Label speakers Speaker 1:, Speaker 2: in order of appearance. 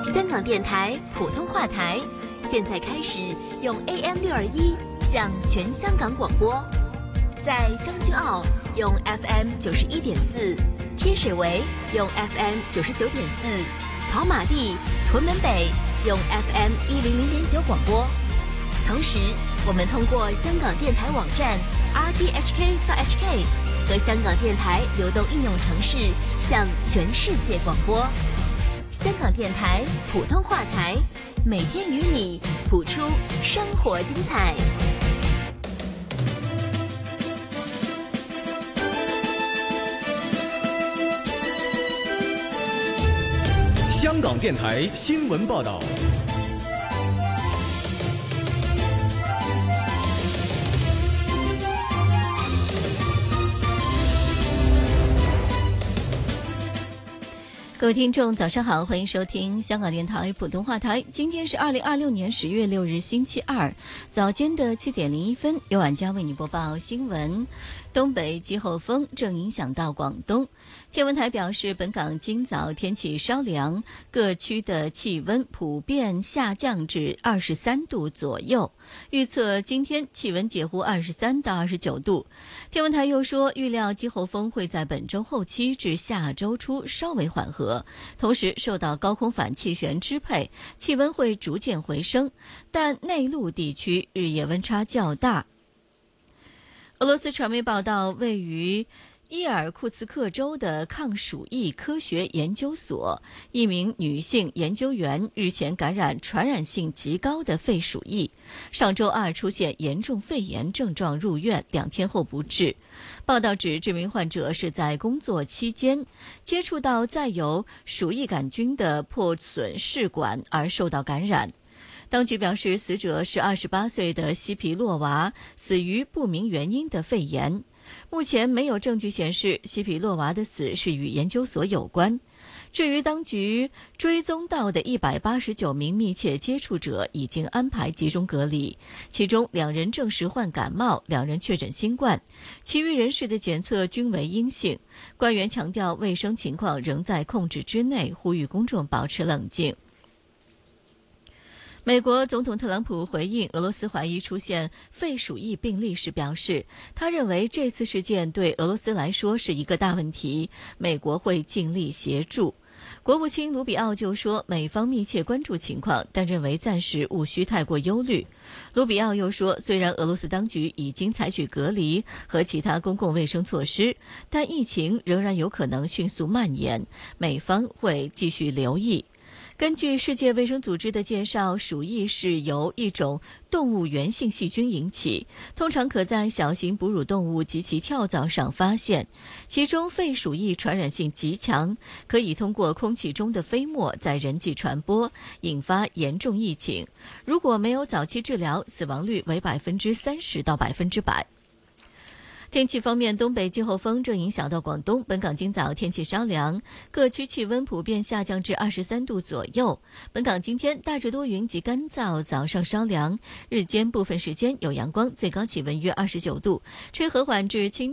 Speaker 1: 香港电台普通话台，现在开始用 AM621 向全香港广播。在将军澳用 FM91.4，天水围用 FM99.4，跑马地、屯门北用 FM100.9 广播。同时，我们通过香港电台网站 rthk.hk 和香港电台流动应用程式向全世界广播。香港电台普通话台，每天与你谱出生活精彩。
Speaker 2: 香港电台新闻报道。
Speaker 3: 各位听众早上好，欢迎收听香港电台普通话台。今天是2026年10月6日星期二，早间的7点01分，由晚佳为你播报新闻。东北季候风正影响到广东，天文台表示，本港今早天气稍凉，各区的气温普遍下降至23度左右，预测今天气温介乎23到29度。天文台又说，预料季候风会在本周后期至下周初稍微缓和，同时受到高空反气旋支配，气温会逐渐回升，但内陆地区日夜温差较大。俄罗斯传媒报道，位于伊尔库茨克州的抗鼠疫科学研究所，一名女性研究员日前感染传染性极高的肺鼠疫，上周二出现严重肺炎症状入院，2天后不治。报道指，这名患者是在工作期间接触到载有鼠疫杆菌的破损试管而受到感染。当局表示，死者是28岁的西皮洛娃，死于不明原因的肺炎。目前没有证据显示西皮洛娃的死是与研究所有关。至于当局追踪到的189名密切接触者已经安排集中隔离，其中2人证实患感冒，2人确诊新冠，其余人士的检测均为阴性。官员强调，卫生情况仍在控制之内，呼吁公众保持冷静。美国总统特朗普回应俄罗斯怀疑出现肺鼠疫病例时表示，他认为这次事件对俄罗斯来说是一个大问题，美国会尽力协助。国务卿卢比奥就说，美方密切关注情况，但认为暂时无需太过忧虑。卢比奥又说，虽然俄罗斯当局已经采取隔离和其他公共卫生措施，但疫情仍然有可能迅速蔓延，美方会继续留意。根据世界卫生组织的介绍，鼠疫是由一种动物源性细菌引起，通常可在小型哺乳动物及其跳蚤上发现。其中肺鼠疫传染性极强，可以通过空气中的飞沫在人际传播，引发严重疫情。如果没有早期治疗，死亡率为30%到100%。天气方面，东北季候风正影响到广东，本港今早天气稍凉，各区气温普遍下降至23度左右。本港今天大致多云及干燥，早上稍凉，日间部分时间有阳光，最高气温约29度，吹和缓至清